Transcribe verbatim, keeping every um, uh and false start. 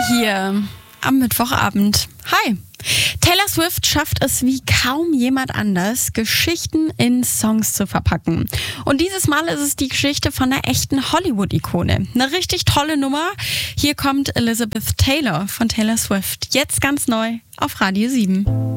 hier am Mittwochabend. Hi! Taylor Swift schafft es wie kaum jemand anders, Geschichten in Songs zu verpacken. Und dieses Mal ist es die Geschichte von einer echten Hollywood-Ikone. Eine richtig tolle Nummer. Hier kommt Elizabeth Taylor von Taylor Swift. Jetzt ganz neu auf Radio sieben.